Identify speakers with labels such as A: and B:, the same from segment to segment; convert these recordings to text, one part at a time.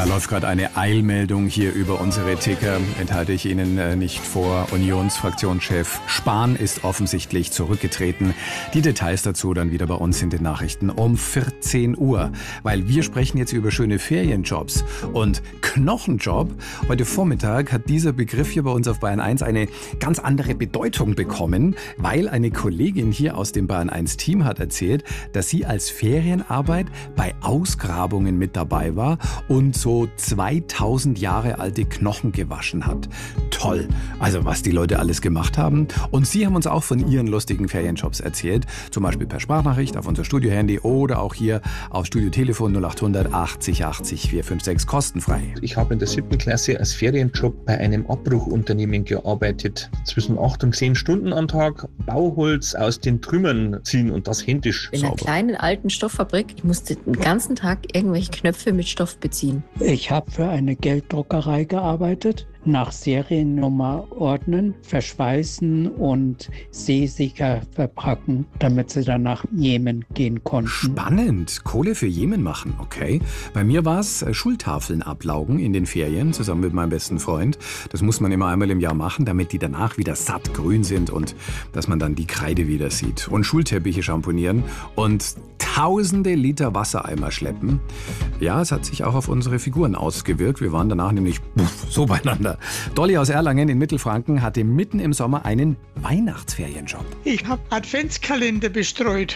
A: Da läuft gerade eine Eilmeldung hier über unsere Ticker. Enthalte ich Ihnen nicht vor. Unionsfraktionschef Spahn ist offensichtlich zurückgetreten. Die Details dazu dann wieder bei uns in den Nachrichten um 14 Uhr. Weil wir sprechen jetzt über schöne Ferienjobs und Knochenjob. Heute Vormittag hat dieser Begriff hier bei uns auf Bayern 1 eine ganz andere Bedeutung bekommen, weil eine Kollegin hier aus dem Bayern 1 Team hat erzählt, dass sie als Ferienarbeit bei Ausgrabungen mit dabei war und so 2000 Jahre alte Knochen gewaschen hat. Toll. Also was die Leute alles gemacht haben. Und sie haben uns auch von ihren lustigen Ferienjobs erzählt. Zum Beispiel per Sprachnachricht auf unser Studiohandy oder auch hier auf Studiotelefon 0800 80 80 456 kostenfrei.
B: Ich habe in der 7. Klasse als Ferienjob bei einem Abbruchunternehmen gearbeitet. Zwischen 8 und 10 Stunden am Tag Bauholz aus den Trümmern ziehen und das händisch.
C: In einer kleinen alten Stofffabrik. Ich musste den ganzen Tag irgendwelche Knöpfe mit Stoff beziehen.
D: Ich habe für eine Gelddruckerei gearbeitet. Nach Seriennummer ordnen, verschweißen und seesicher verpacken, damit sie dann nach Jemen gehen konnten.
A: Spannend. Kohle für Jemen machen, okay. Bei mir war es Schultafeln ablaugen in den Ferien, zusammen mit meinem besten Freund. Das muss man immer einmal im Jahr machen, damit die danach wieder satt grün sind und dass man dann die Kreide wieder sieht. Und Schulteppiche schamponieren und tausende Liter Wassereimer schleppen. Ja, es hat sich auch auf unsere Figuren ausgewirkt. Wir waren danach nämlich so beieinander. Dolly aus Erlangen in Mittelfranken hatte mitten im Sommer einen Weihnachtsferienjob.
E: Ich habe Adventskalender bestreut.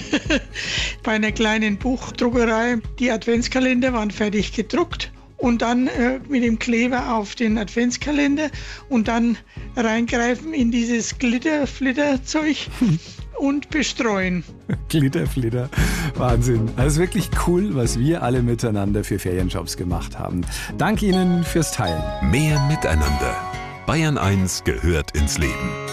E: Bei einer kleinen Buchdruckerei. Die Adventskalender waren fertig gedruckt. Und dann mit dem Kleber auf den Adventskalender und dann reingreifen in dieses Glitter-Flitter-Zeug und bestreuen.
A: Glitterflitter, Wahnsinn. Also wirklich cool, was wir alle miteinander für Ferienjobs gemacht haben. Danke Ihnen fürs Teilen.
F: Mehr Miteinander. Bayern 1 gehört ins Leben.